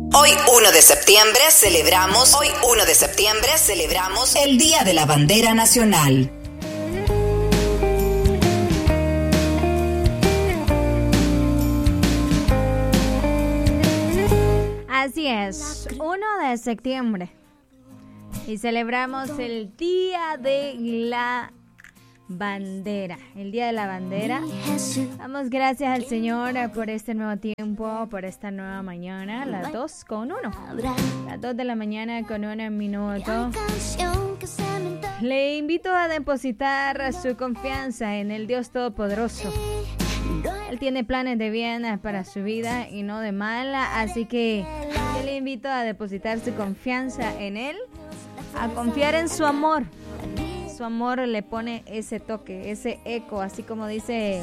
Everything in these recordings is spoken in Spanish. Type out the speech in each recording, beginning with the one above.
Hoy 1 de septiembre celebramos el Día de la Bandera Nacional. Así es, 1 de septiembre y celebramos el Día de la Bandera, el Día de la Bandera. Damos gracias al Señor por este nuevo tiempo, por esta nueva mañana, las 2:01, las 2 de la mañana con 1 minuto. Le invito a depositar su confianza en el Dios Todopoderoso. Él tiene planes de bien para su vida y no de mal, así que yo le invito a depositar su confianza en Él, a confiar en su amor. Su amor le pone ese toque, ese eco, así como dice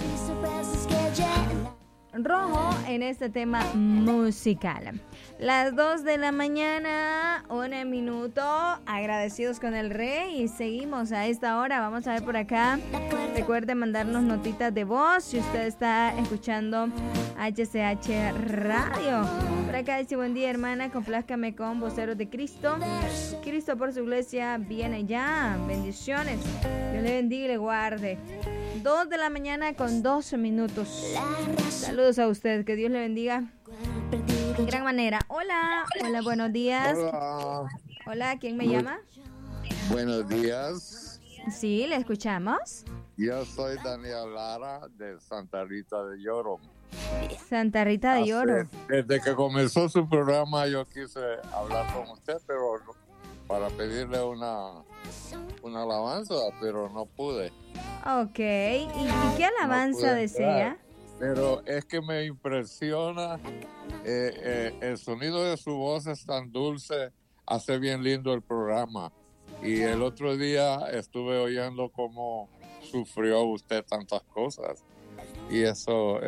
Rojo en este tema musical. Las 2 de la mañana, 1 minuto, agradecidos con el Rey y seguimos a esta hora. Vamos a ver por acá. Recuerde mandarnos notitas de voz si usted está escuchando HCH Radio. Por acá dice: buen día, hermana, complázcame con Voceros de Cristo. Cristo por su iglesia viene ya. Bendiciones. Dios le bendiga y le guarde. 2 de la mañana con 12 minutos. Saludos a usted, que Dios le bendiga de gran manera. Hola, buenos días. Hola, ¿quién me llama? Buenos días. Sí, le escuchamos. Yo soy Daniel Lara de Santa Rita de Lloro. Santa Rita de Lloro. Desde que comenzó su programa yo quise hablar con usted, pero para pedirle una alabanza, pero no pude. Ok, ¿y qué alabanza desea? Pero es que me impresiona, el sonido de su voz es tan dulce, hace bien lindo el programa. Y el otro día estuve oyendo cómo sufrió usted tantas cosas. Y eso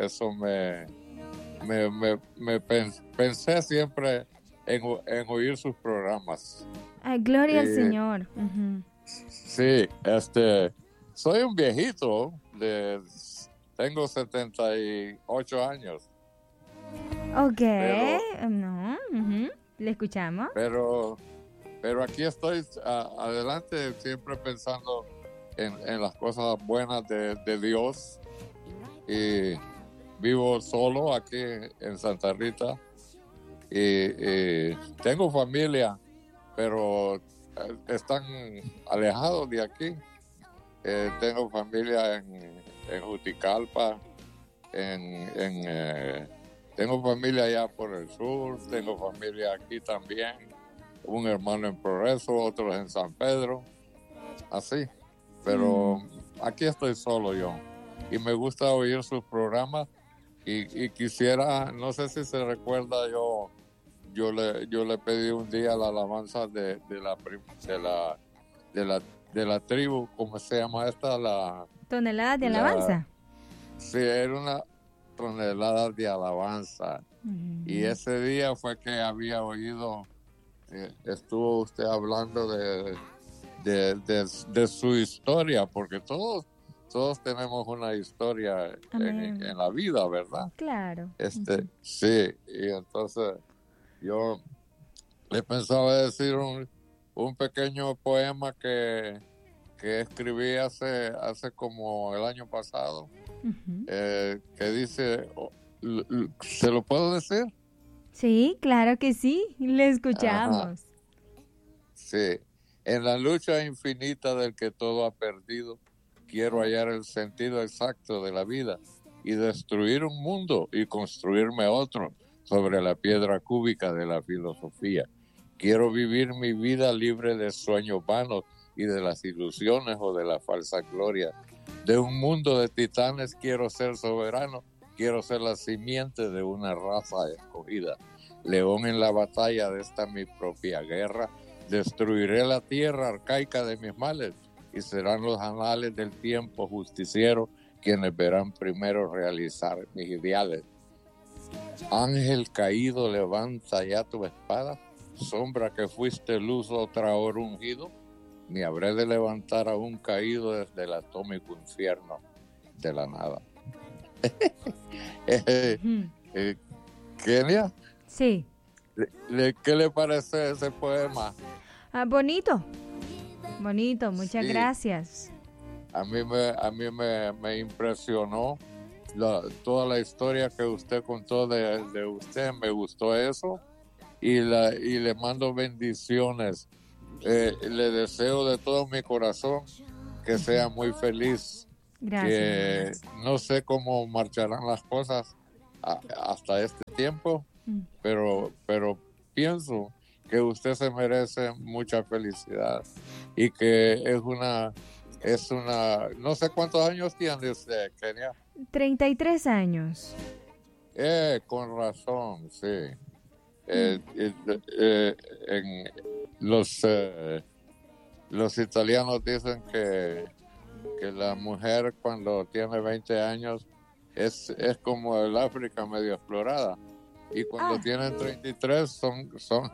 pensé siempre en oír sus programas. Ay, gloria al Señor. Uh-huh. Sí, soy un viejito, tengo 78 años. Ok, le escuchamos. Pero aquí estoy adelante, siempre pensando en las cosas buenas de Dios. Y vivo solo aquí en Santa Rita. Y tengo familia, pero están alejados de aquí. Tengo familia en Juticalpa, tengo familia allá por el sur, tengo familia aquí también, un hermano en Progreso, otros en San Pedro, así. Pero aquí estoy solo yo y me gusta oír sus programas y quisiera, no sé si se recuerda, yo le pedí un día la alabanza de la tribu, ¿cómo se llama esta? ¿Tonelada de alabanza? Sí, era una tonelada de alabanza. Uh-huh. Y ese día fue que había oído, estuvo usted hablando de su historia, porque todos tenemos una historia en la vida, ¿verdad? Claro. Uh-huh. Sí, y entonces yo le pensaba decir un pequeño poema que escribí hace como el año pasado, uh-huh. Que dice, ¿se lo puedo decir? Sí, claro que sí, le escuchamos. Ajá. Sí, en la lucha infinita del que todo ha perdido, quiero hallar el sentido exacto de la vida y destruir un mundo y construirme otro sobre la piedra cúbica de la filosofía. Quiero vivir mi vida libre de sueños vanos y de las ilusiones o de la falsa gloria. De un mundo de titanes quiero ser soberano, quiero ser la simiente de una raza escogida. León en la batalla de esta mi propia guerra, destruiré la tierra arcaica de mis males y serán los anales del tiempo justiciero quienes verán primero realizar mis ideales. Ángel caído, levanta ya tu espada, sombra que fuiste luz otra hora ungido, me habré de levantar a un caído desde el atómico infierno de la nada. Kenia. Sí. ¿Qué le parece ese poema? Bonito, muchas Sí. gracias. A mí me impresionó toda la historia que usted contó de usted, me gustó eso y le mando bendiciones. Le deseo de todo mi corazón que sea muy feliz. Gracias. Que no sé cómo marcharán las cosas hasta este tiempo, pero pienso que usted se merece mucha felicidad y que es una, no sé cuántos años tiene usted, Kenia. 33 años. Con razón, sí. Los italianos dicen que la mujer cuando tiene 20 años es como el África medio explorada y cuando tienen 33 son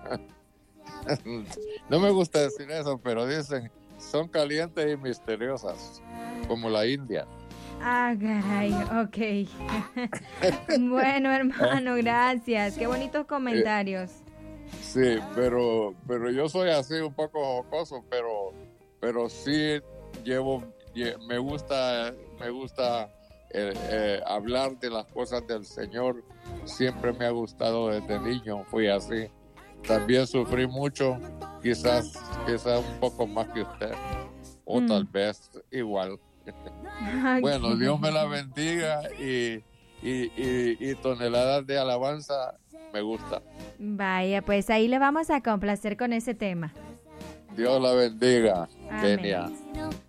no me gusta decir eso, pero dicen son calientes y misteriosas como la India. Caray, ok. Bueno, hermano, gracias. Qué bonitos comentarios. Sí, pero yo soy así un poco jocoso, pero sí me gusta hablar de las cosas del Señor. Siempre me ha gustado desde niño, fui así. También sufrí mucho, quizás un poco más que usted, o tal vez igual. Bueno, Dios me la bendiga y toneladas de alabanza me gusta. Vaya, pues ahí le vamos a complacer con ese tema. Dios la bendiga, Amén. Kenia.